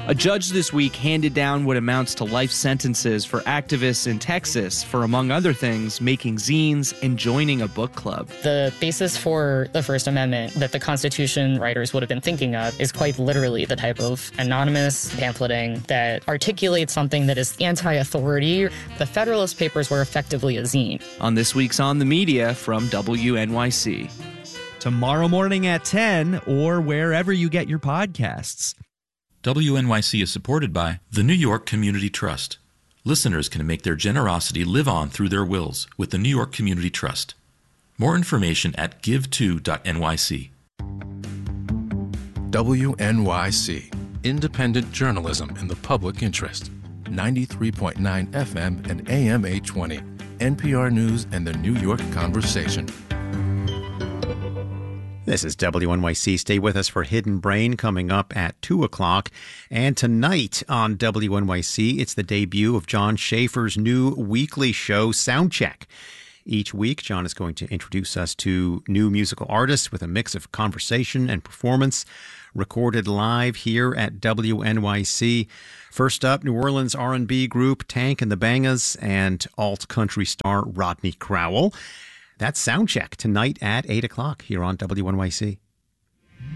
A judge this week handed down what amounts to life sentences for activists in Texas for, among other things, making zines and joining a book club. The basis for the First Amendment that the Constitution writers would have been thinking of is quite literally the type of anonymous pamphleting that articulates something that is anti-authority. The Federalist Papers were effectively a zine. On this week's On the Media from WNYC. Tomorrow morning at 10 or wherever you get your podcasts. WNYC is supported by the New York Community Trust. Listeners can make their generosity live on through their wills with the New York Community Trust. More information at give2.nyc. WNYC, independent journalism in the public interest. 93.9 FM and AM 820. NPR News and the New York Conversation. This is WNYC. Stay with us for Hidden Brain coming up at 2 o'clock. And tonight on WNYC, it's the debut of John Schaefer's new weekly show, Soundcheck. Each week, John is going to introduce us to new musical artists with a mix of conversation and performance, recorded live here at WNYC. First up, New Orleans R&B group Tank and the Bangas and alt country star Rodney Crowell. That's Soundcheck tonight at 8 o'clock here on WNYC.